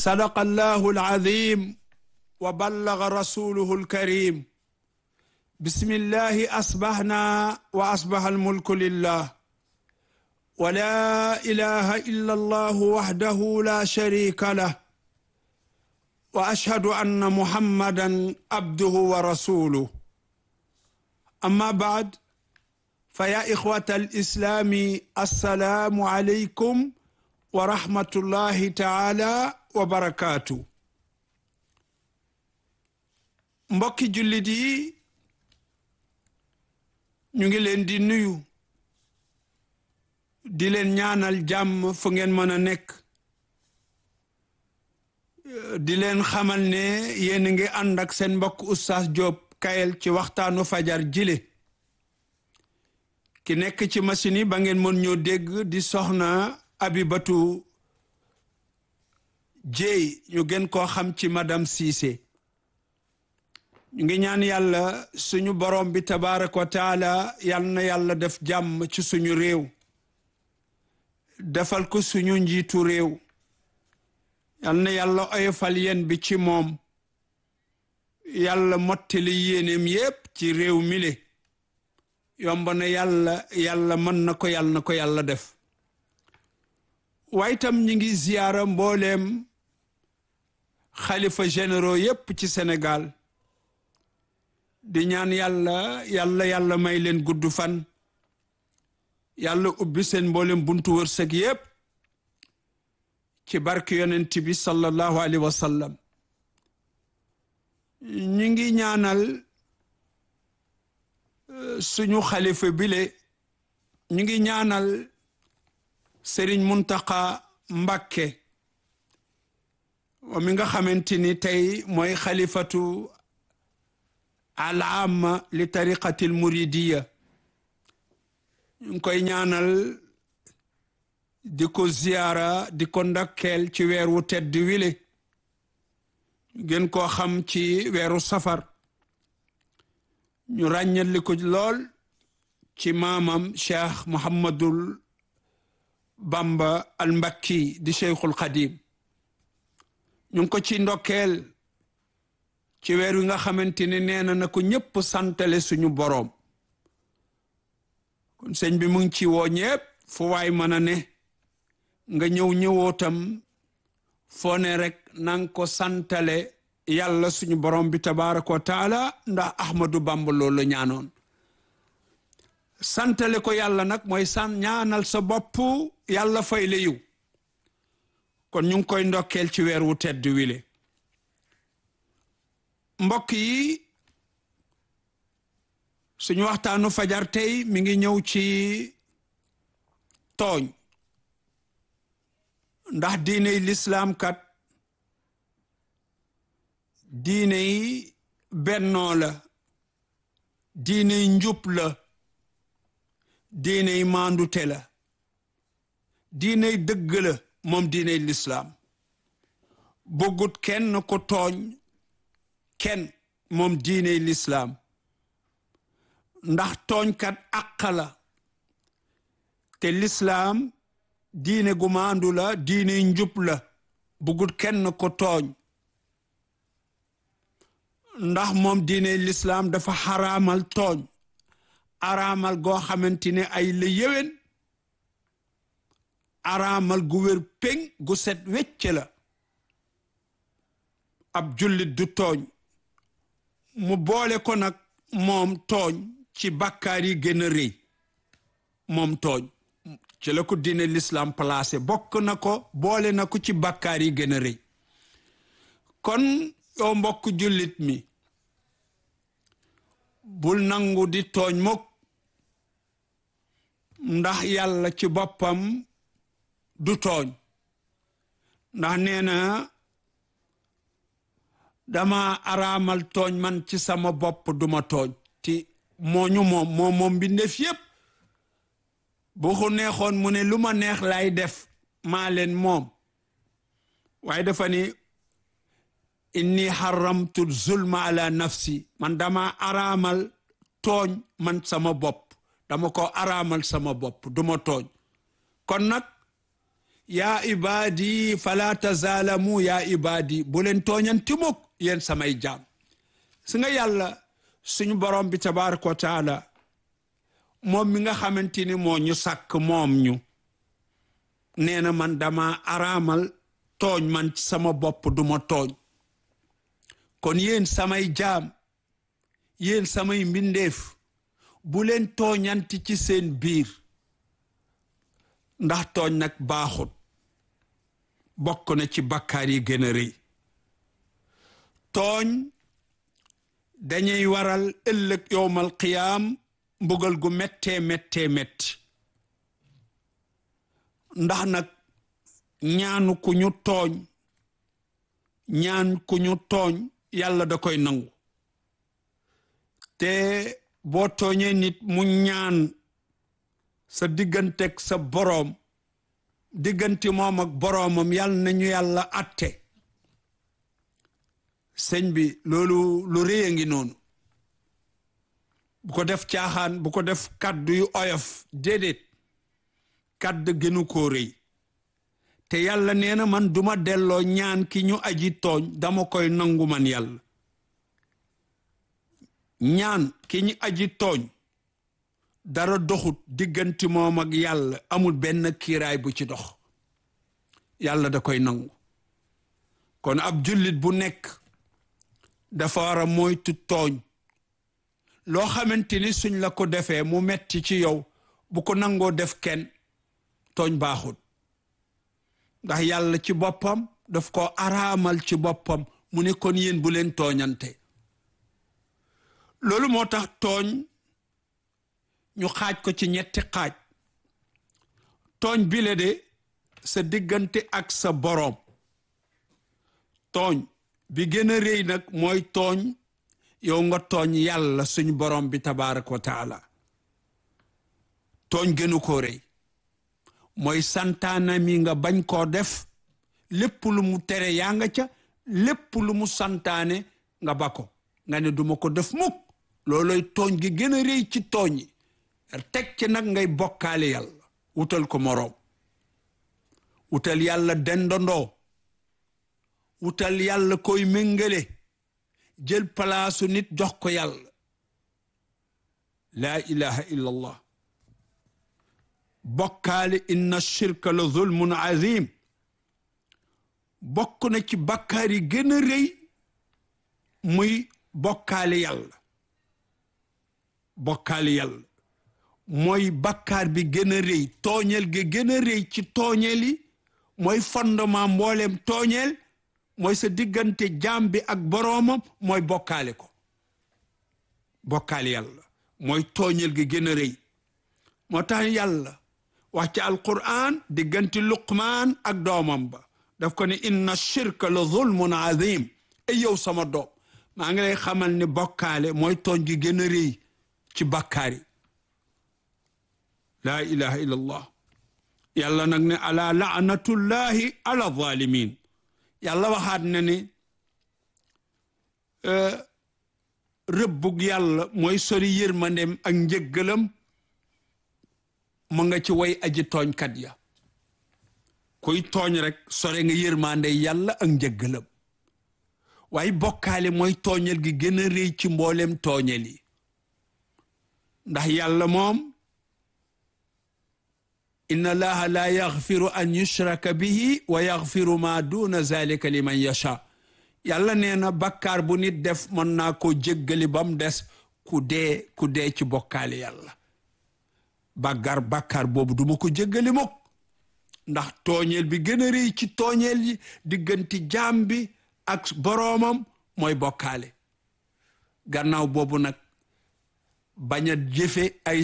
صدق الله العظيم وبلغ رسوله الكريم بسم الله أصبحنا وأصبح الملك لله ولا إله إلا الله وحده لا شريك له وأشهد أن محمدا عبده ورسوله أما بعد فيا إخوة الإسلام السلام عليكم ورحمة الله تعالى وبركاته mbokki jullit yi ñu ngi leen di nuyu di leen ñaanal jàmm fu ngeen mën a nekk di leen xamal ne yéen ngi ànd ak seen mbokk Oustaz Diop Kayel ci waxtaanu fajar jile ki nekk ci machine yi ba ngeen mën ñoo dégg di soxna Abibatu Jéey ñu gën koo xam ci madame Cissé ñu ngi ñaan yàlla suñu borom bi tabaaraka wa taala yal na yàlla def jàmm ci suñu réew defal ko suñu njiitu réew yal na yàlla oyofal yen bi ci moom yàlla mottali yéeneem yépp ci réew mi le yomb na yàlla mën na ko yàlla def waaye tam ñi ngi ziyaara mbooleem xalifa généraux yépp ci Sénégal di ñaan yàlla may leen gudd fan yàlla ubbi seen mboolem buntu wërsëg yépp ci barke yonent bi sallallahu alayhi wa sallam ñu ngi ñaanal suñu xalifa bile ñu ngi ñaanal Serigne Muntaqa Mbakke mi nga xamante ni tey mooy xalifatu al-aama li tariqatil muridiya ñu ngi koy ñaanal di ko ziyaara di ko ndakkeel ci weeru tedd wile gën koo xam ci weeru safar ñu ràññali ko lool ci maamam Cheikh Muhammadul Bamba al Mbakki di Cheikhul Xadim ñu ngi ko ci ndokkeel ci weer wi nga xamante ne nee na ko ñépp santale suñu boroom kon sëñ bi mu ngi ci woo ñépp fu waay mën a ne nga ñëwootam foo ne rek nang ko santale yàlla suñu boroom bi tabaaraka wa taala ndax Ahmadu Bamba loolu la ñaanoon santale ko yàlla nag mooy ñaanal sa bopp yàlla fay la yiw kon ñu ngi koy ndokkeel ci weer wu tedd wile mbokk yi suñu waxtaanu fajar tey mi ngi ñëw ci tooñ ndax diiney lislaam kat diiney bennoo la diiney njub la diiney maandute la diiney dëgg la moom diiney lislaam bëggut kenn ko tooñ kenn moom diiney lislaam ndax tooñkat àq la te lislaam diine gu maandu la diine njub la bëggut kenn ko tooñ ndax moom diiney lislaam dafa xaraamal tooñ araamal goo xamante ne ay la yéwén araamal gu wér péng gu set wecc la ab jullit du tooñ mu boole ko nag moom tooñ ci bàkkaar yi gën a rëy moom tooñ ci la ko diine l'islam placé bokk na ko boole na ko ci bàkkaar yi gën a rëy kon yow mbokk jullit mi bul nangu di tooñ mukk ndax yàlla ci boppam du tooñ ndax nee na dama araamal tooñ man ci sama bopp duma tooñ ti moom mbindeef yépp bu ko neexoon mu ne lu ma neex lay def maa leen moom waaye dafa ni inni haramtu zulma ala nafsi man dama araamal tooñ man sama bopp dama ko araamal sama bopp duma tooñ kon nag yaa ibaadi fala tazaalamu yaa ibaadi bu leen tooñanti mukk yéen samay jaam si nga yàlla suñu borom bi tabaraka wa taala moom mi nga xamante ni moo ñu sàkk moom ñu nee na man dama araamal tooñ man ci sama bopp duma tooñ kon yéen samay jaam yéen samay mbindeef bu leen tooñanti ci seen biir ndax tooñ nag baaxut bokk na ci bakkaar yi gën a rëy tooñ dañuy waral ëllëg yowmal qiyaam mbugal gu méttee metti ndax nag ñaanu ku ñu tooñ ñaan ku ñu tooñ yàlla da koy nangu te boo tooñee nit mu ñaan sa digganteeg sa boroom diggante moom ak boroomam yàlla nañu yàlla atte sëñ bi loolu lu rëy a ngi noonu bu ko def caaxaan bu ko def kàddu yu oyof déedéet kàddu gënu koo rëy te yàlla nee na man duma delloo ñaan ki ñu aji tooñ dama koy nangu man yàlla ñaan ki ñu aji tooñ dara doxut diggante moom ak yàlla amul benn kiiraay bu ci dox yàlla da koy nangu kon ab jullit bu nekk dafa war a moytu tooñ loo xamante ni suñ la ko defee mu metti ci yow bu ko nangoo def kenn tooñ baaxut ndax yàlla ci boppam daf ko araamal ci boppam mu ne kon yéen bu leen tooñante loolu moo tax tooñ ñu xaaj ko ci ñetti xaaj tooñ bile de sa diggante ak sa boroom tooñ bi gën a rëy nag mooy tooñ yow nga tooñ yàlla suñu boroom bi tabaaraka wa taala tooñ gënu ko rëy mooy santaana mi nga bañ koo def lépp lu mu tere yaa nga ca lépp lu mu santaane nga ba ko nga ne duma ko def mukk looloy tooñ gi gën a rëy ci tooñ yi teg ci nag ngay bokkaale yàlla wutal ko moroom wutal yàlla dendandoo wutal yàlla koy méngale jël palaasu nit jox ko yàlla laa ilaha illa allah bokkaale inna shirka la zulmun azim bokk na ci bakkaar yi gën a rëy muy bokkaale yàlla mooy bakkaar bi gën a rëy tooñeel gi gën a rëy ci tooñeel yi mooy fondement mbooleem tooñeel mooy sa diggante jaam bi ak boroomam mooy bokkaale ko bokkaale yàlla mooy tooñeel gi gën a rëy moo tax yàlla wax ci alquran diggante luqmaan ak doomam ba daf ko ne inna shirka la zulmun azim ay yow sama doom maa ngi lay xamal ne bokkaale mooy tooñ gi gën a rëy ci bakkaar yi laa ilaha illa allah yàlla nag ne ala laanatullahi ala zalimin yàlla waxaat na ne rëbbug yàlla mooy sori yërmandem ak njëggalam mu nga ci way aji tooñkat ya kuy tooñ rek sore nga yërmande yàlla ak njëggalam waaye bokkaale mooy tooñal gi gën a rëy ci mboolem tooñal yi ndax yàlla moom inna allaha la yaxfiru an yushraka bihi wa yaxfiru ma duna zalika liman yasha yàlla nee na bakkaar bu nit def mën naa ko jéggali ba mu des ku dee ci bokkaale yàlla bakkaar boobu duma ko jéggali mukk ndax tooñeel bi gën a rëy ci tooñeel yi diggante jaam bi ak boroomam mooy bokkaale gannaaw boobu nag bañ a jëfe ay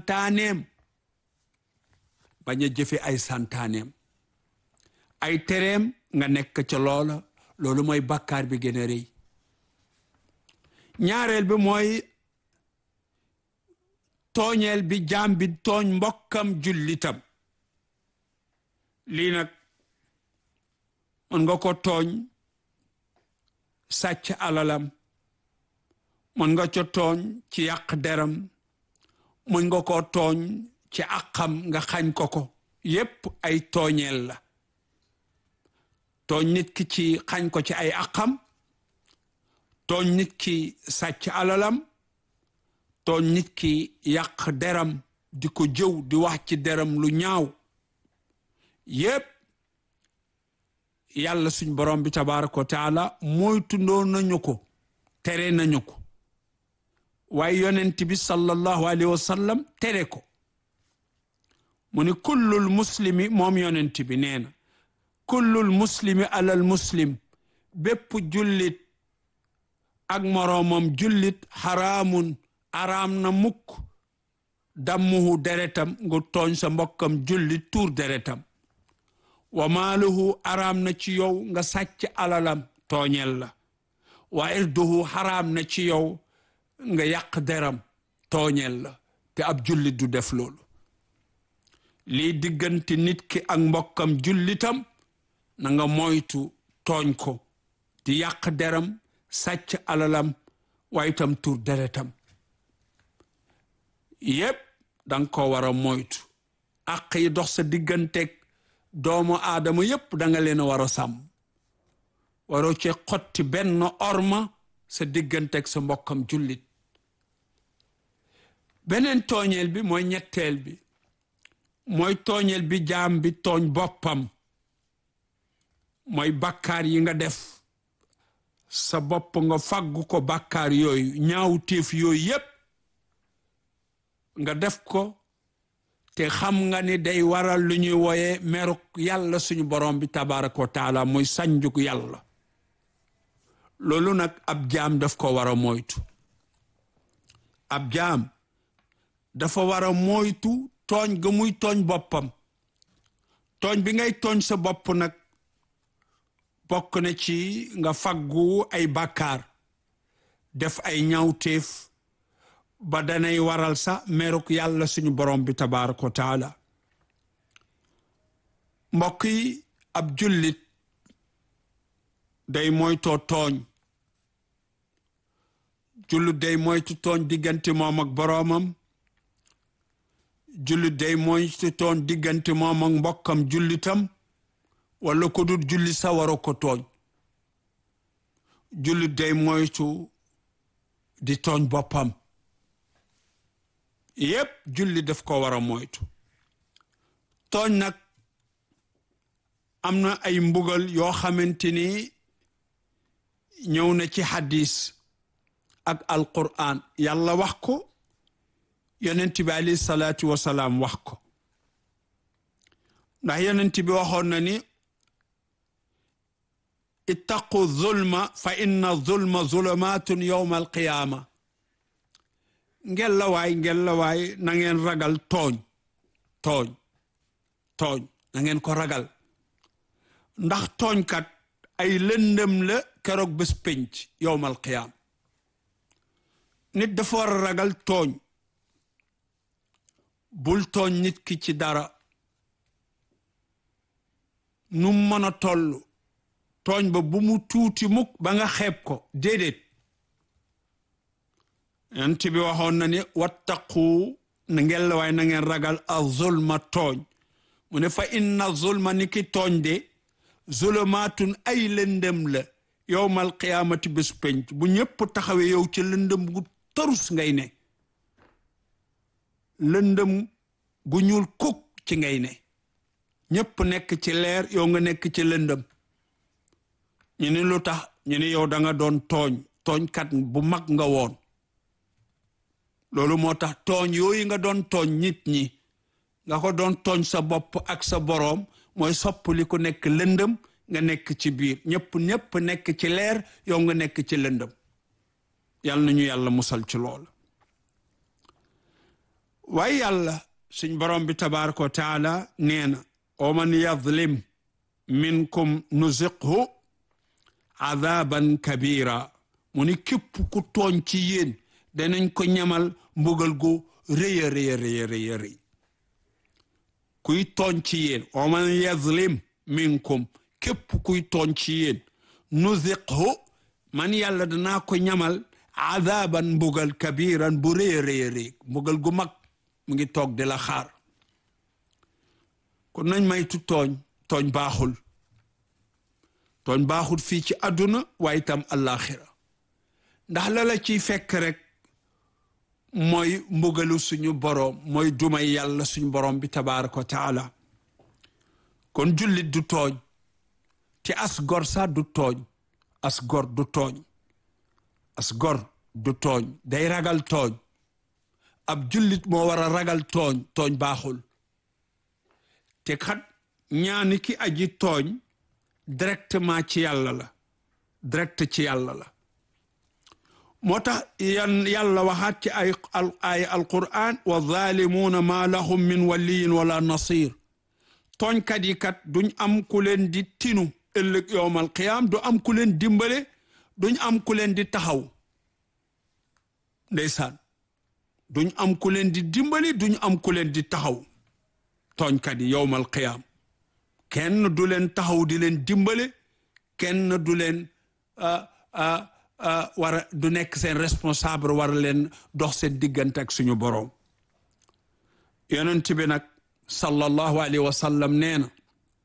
santaaneem ay tereem nga nekk ca loolu mooy bakkaar bi gën a rëy ñaareel bi mooy tooñeel bi jaam bi tooñ mbokkam jullitam lii nag mën nga ko tooñ sàcc alalam mën nga ko tooñ ci yàq deram mën nga ko tooñ ci àqam nga xañ ko yépp ay tooñeel la tooñ nit ki ci xañ ko ci ay àqam tooñ nit ki sàcc alalam tooñ nit ki yàq deram di ko jëw di wax ci deram lu ñaaw yépp yàlla suñ borom bi tabaaraka wa taala moytundoo nañu ko tere nañu ko waaye yonent bi sallallahu alayhi wa sallam tere ko mu ni kullul muslimi moom yonent bi nee na kullul muslimi alal muslim bépp jullit ak moroomam jullit xaraamun araam na mukk dammuhu deretam nga tooñ sa mbokkam jullit tuur deretam wa maaluhu araam na ci yow nga sàcc alalam tooñel la wa irduhu xaraam na ci yow nga yàq deram tooñel la te ab jullit du def loolu lii diggante nit ki ak mbokkam jullitam na nga moytu tooñ ko di yàq deram sàcc alalam waaye itam tur deretam yépp danga ko war a moytu àq yi dox sa digganteeg doomu aadama yépp danga leen a war a sàmm waroo ci xotti benn orma sa digganteeg sa mbokkam jullit beneen tooñeel bi mooy ñetteel bi mooy tooñeel bi jaam bi tooñ boppam mooy bàkkaar yi nga def sa bopp nga faggu ko bàkkaar yooyu ñaawteef yooyu yépp nga def ko te xam nga ni day waral lu ñuy wooye meruk yàlla suñu borom bi tabaaraka wa taala muy sànjuk yàlla loolu nag ab jaam daf ko war a moytu ab jaam dafa war a moytu tooñ ga muy tooñ boppam tooñ bi ngay tooñ sa bopp nag bokk na ci nga faggu ay bàkkaar def ay ñaawteef ba danay waral sa meruk yàlla suñu borom bi tabaaraka wa taala mbokk yi ab jullit day moytoo tooñ jullit day moytu tooñ diggante moom ak boroomam jullit day moytu tooñ diggante moom ak mbokkam jullitam wala ko dul julli sa waro ko tooñ jullit day moytu di tooñ boppam yépp julli daf ko war a moytu tooñ nag am na ay mbugal yoo xamante ni ñëw na ci hadis ak alquran yàlla wax ko yonent bi alayhi salaatu wasalaam wax ko ndax yonent bi waxoon na ni ittaqu zulma fa inna zulma zulumatun yawma alqiyaama ngella waay na ngeen ragal tooñ na ngeen ko ragal ndax tooñkat ay lëndëm la keroog bés pénc yawmal qiyaam nit dafa war a ragal tooñ bul tooñ nit ki ci dara nu mën a toll tooñ ba bu mu tuuti mukk ba nga xeeb ko déedéet yonent bi waxoon na ni wattaqu na ngeen la waaye na ngeen ragal a zulma tooñ mu ne fa inna zulma ni ki tooñ de zulumaatun ay lëndëm la yowmal qiyaamati bés penc bu ñépp taxawee yow ci lëndëm gu tarus ngay ne lëndëm gu ñuul kuk ci ngay ne ñépp nekk ci leer yow nga nekk ci lëndëm ñu ni lu tax ñu ni yow da nga doon tooñkat bu mag nga woon loolu moo tax tooñ yooyu nga doon tooñ nit ñi nga ko doon tooñ sa bopp ak sa boroom mooy soppali ku nekk lëndëm nga nekk ci biir ñépp nekk ci leer yow nga nekk ci lëndëm yàlla nañu yàlla musal ci loolu waaye yàlla suñ boroom bi tabaaraka wa taala nee na wa man yazlim minkum nuziqhu adaban kabira mu ni képp ku tooñ ci yéen danañ ko ñamal mbugal gu rëy a rëy kuy tooñ ci yéen wa man yazlim minkum képp kuy tooñ ci yéen nuziqhu man yàlla danaa ko ñamal adaban mbugal kabiran bu rëy a rëy mbugal gu mag mu ngi toog di la xaar kon nañ maytu tooñ baaxul tooñ baaxut fii ci àdduna waaye itam àllaaxira ndax la la ciy fekk rek mooy mbugalu suñu boroom mooy dumay yàlla suñu boroom bi tabaaraka wa taala kon jullit du tooñ te as gor sax du tooñ as gor du tooñ as gor du tooñ day ragal tooñ ab jullit moo war a ragal tooñ tooñ baaxul te kat ñaani ki aji tooñ directement ci yàlla la direct ci yàlla la moo tax yàlla waxaat ci ay alquran wa zaalimuuna maa lahum min waliyin wala nasir tooñkat yi kat duñ am ku leen di tinu ëllëg yowmal qiyaam du am ku leen dimbale duñ am ku leen di taxaw ndeysaan duñ am ku leen di dimbali duñ am ku leen di taxaw tooñkat yi yowmal qiyaam kenn du leen taxaw di leen dimbale kenn du leen du nekk seen responsable war leen dox seen diggante ak suñu boroom yonent bi nag sallallahu alayhi wa sallam nee na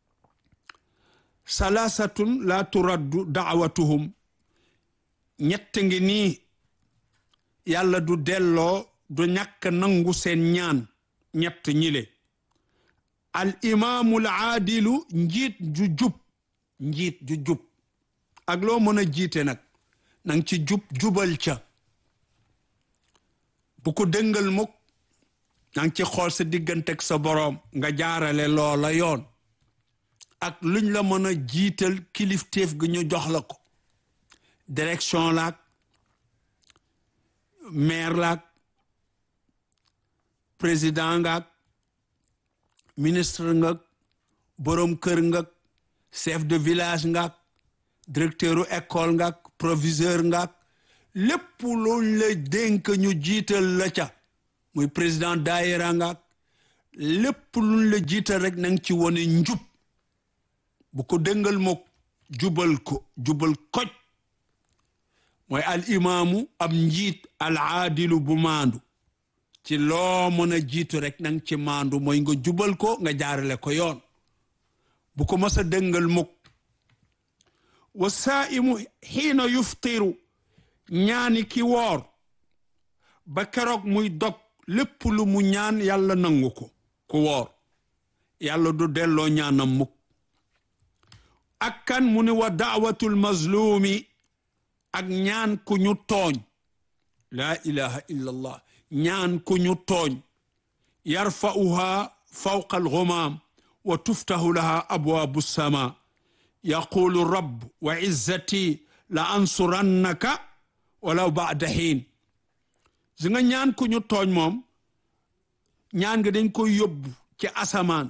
salaasatun laa turaddu daawatuhum ñett ngi nii yàlla du delloo du ñàkk nangu seen ñaan ñett ñile al imaamul aadilu njiit ju jub ak loo mën a jiite nag nang ci jubal ca bu ko dëngal mukk nang ci xool sa diggante ak sa boroom nga jaarale loola yoon ak luñ la mën a jiital kilifteef gi ñu jox la ko direction laak maire laak président ngaak ministre ngak boroom kër ngak chef de village ngak directeuru école ngak proviseur ngak lépp luñ la dénk ñu jiital la ca muy président daayira ngak lépp luñ la jiital rek nang ci wone njub bu ko dëngal mook jubal koj mooy al imaamu ab njiit al aadilu bu maandu ci loo mën a jiitu rek nang ci maandu mooy nga jubal ko nga jaarale ko yoon bu ko mës a dëngal mukk wa saaimu xiina yuftiru ñaani ki woor ba keroog muy dog lépp lu mu ñaan yàlla nangu ko ku woor yàlla du delloo ñaanam mukk ak kan mu ni wa daawatul mazlumi ak ñaan ku ñu tooñ laa ilaha illa allah ñaan ku ñu tooñ yarfa'uha fawqa alghumaam wa tuftahu laha abwaabu sama yaqulu rabb wa izzati la ansurannaka walaw ba'da hiin si nga ñaan ku ñu tooñ moom ñaan nga dañ koy yóbbu ci asamaan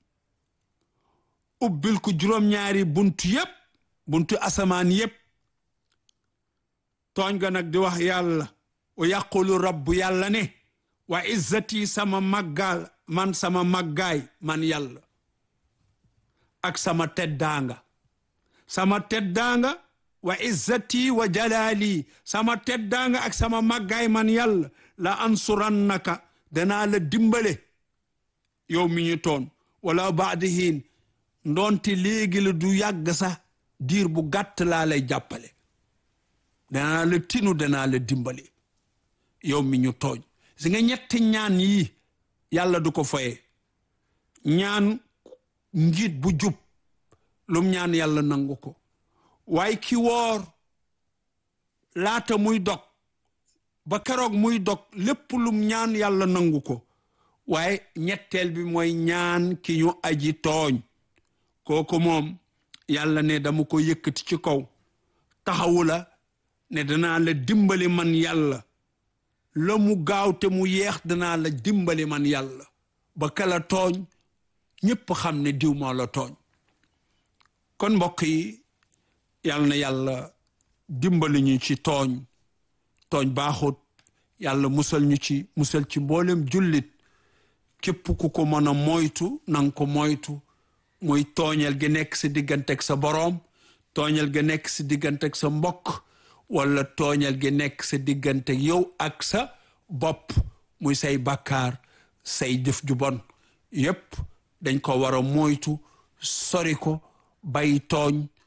ubbil ko juróom-ñaari buntu asamaan yépp tooñ ga nag di wax yàlla wa yaqulu rabbu yàlla ne wa izzati sama màggaay man yàlla ak sama teddaanga wa izzati wa jalaali sama teddaanga ak sama màggaay man yàlla la ansurannaka danaa la dimbale yow mi ñu toon wala baadihin ndoonte léegi la du yàgg sax diir bu gàtt laa lay jàppale danaa la tinu danaa la dimbale yow mi ñu tooñ si nga ñetti ñaan yi yàlla du ko foye ñaan njiit bu jub lum ñaan yàlla nangu ko waaye ki woor laata muy dog ba keroog muy dog lépp lum ñaan yàlla nangu ko waaye ñetteel bi mooy ñaan ki ñu aji tooñ kooku moom yàlla ne dama ko yëkkati ci kaw taxawu la ne danaa la dimbali man yàlla la mu gaaw te mu yeex danaa la dimbali man yàlla ba kala tooñ ñépp xam ne diw moo la tooñ kon mbokk yi yàlla na yàlla dimbali ñu ci tooñ baaxut yàlla musal ci mboolem jullit képp ku ko mën a moytu nanga ko moytu muy tooñal gi nekk si diggante ak sa boroom tooñal gi nekk si diggante ak sa mbokk wala tooñal gi nekk sa diggante yow ak sa bopp muy say bàkkaar say jëf ju bon yépp dañ ko war a moytu sori ko bay tooñ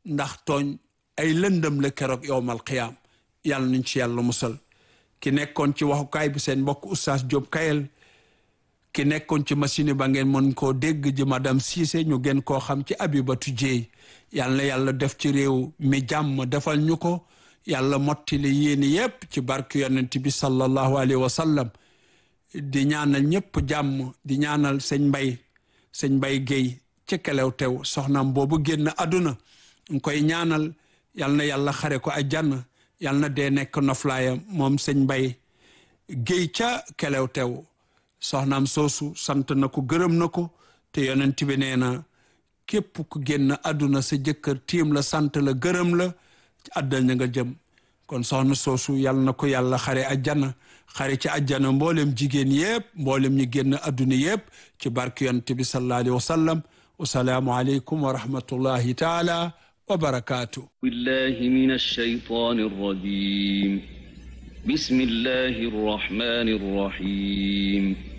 ndax tooñ ay lëndëm la keroog yowmal qiyaam yàlla nañ ci yàlla musal ki nekkoon ci waxukaay bi seen mbokk Oustaz Diop Kayel ki nekkoon ci machine ba ngeen mën koo dégg ji madame Cissé ñu gën koo xam ci Abibatu Jeey yàlla na yàlla def ci réew mi jàmm defal ñu ko yàlla mottali yéeni yépp ci barke yonent bi sallallahu alayhi wa sallam di ñaanal ñëpp jàmm di ñaanal sëñ Mbay Géey ci Kelew Tew soxnaam boobu génn àdduna ñu koy ñaanal yal na yàlla xare ko àjjana yal na dee nekk noflaayam moom sëñ Mbay Géey ca Kelew Tew soxnaam soosu sant na ko gërëm na ko te yonent bi nee na képp ku génn àdduna sa jëkkër tiim la sant la gërëm la àddal na nga jëm kon soxna soosu yal na ko yàlla xare àjjana xare ci àjjana mboolem jigéen yépp mboolem ñi génn àdduna yépp ci barke yonent bi sallallahu alayhi wa sallam wasalaamu aleykum wa rahmatullahi taala wa barakaatu billahi min ash-shaytani ar-rajim bismillahi ar-rahmani ar-rahim